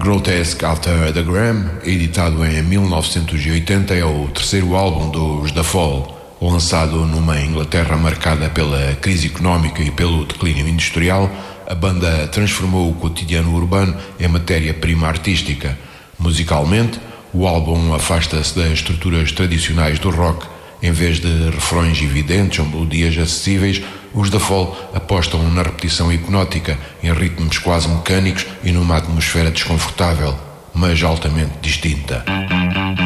Grotesque After the Gram, editado em 1980, é o terceiro álbum dos The Fall. Lançado numa Inglaterra marcada pela crise económica e pelo declínio industrial, a banda transformou o cotidiano urbano em matéria-prima artística. Musicalmente, o álbum afasta-se das estruturas tradicionais do rock. Em vez de refrões evidentes ou melodias acessíveis, os The Fall apostam na repetição hipnótica, em ritmos quase mecânicos e numa atmosfera desconfortável, mas altamente distinta.